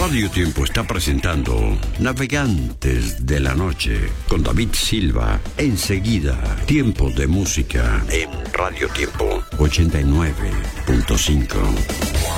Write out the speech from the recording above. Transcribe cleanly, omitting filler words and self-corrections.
Radio Tiempo está presentando Navegantes de la Noche con David Silva. Enseguida, Tiempo de Música en Radio Tiempo 89.5.